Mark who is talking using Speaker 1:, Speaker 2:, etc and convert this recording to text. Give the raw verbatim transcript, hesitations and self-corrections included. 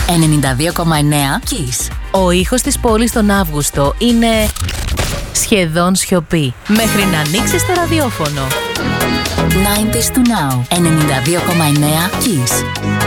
Speaker 1: ενενήντα δύο κόμμα εννέα Kiss.
Speaker 2: Ο ήχος της πόλης τον Αύγουστο είναι σχεδόν σιωπή, μέχρι να ανοίξεις το ραδιόφωνο.
Speaker 1: ενενήντα to Now, ενενήντα δύο κόμμα εννέα Kiss.